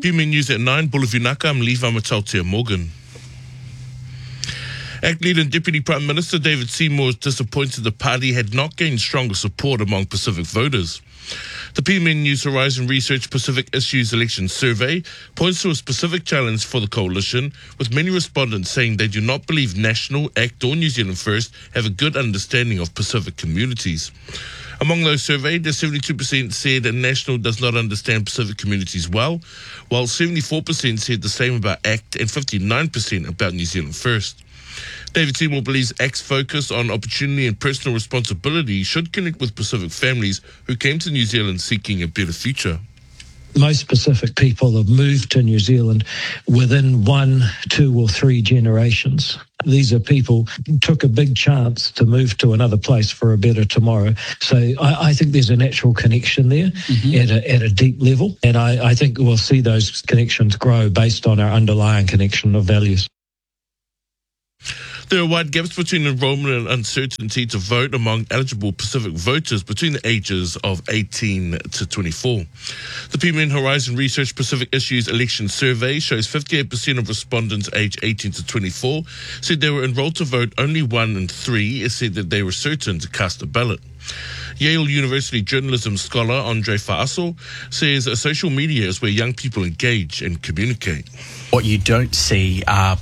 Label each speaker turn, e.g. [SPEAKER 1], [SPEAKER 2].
[SPEAKER 1] PMN News at 9, Bulavinaka, I'm Levi Matautia Morgan. ACT leader and Deputy Prime Minister David Seymour is disappointed the party had not gained stronger support among Pacific voters. The PMN News Horizon Research Pacific Issues Election Survey points to a specific challenge for the coalition, with many respondents saying they do not believe National, ACT or New Zealand First have a good understanding of Pacific communities. Among those surveyed, 72% said that National does not understand Pacific communities well, while 74% said the same about ACT and 59% about New Zealand First. David Seymour believes ACT's focus on opportunity and personal responsibility should connect with Pacific families who came to New Zealand seeking a better future.
[SPEAKER 2] Most Pacific people have moved to New Zealand within 1, 2 or 3 generations. These are people who took a big chance to move to another place for a better tomorrow. So I think there's a natural connection there at a deep level. And I think we'll see those connections grow based on our underlying connection of values.
[SPEAKER 1] There are wide gaps between enrollment and uncertainty to vote among eligible Pacific voters between the ages of 18 to 24. The PMN Horizon Research Pacific Issues Election Survey shows 58% of respondents aged 18 to 24 said they were enrolled to vote. Only 1 in 3 said that they were certain to cast a ballot. Yale University journalism scholar Andre Fa'aso says social media is where young people engage and communicate.
[SPEAKER 3] What you don't see are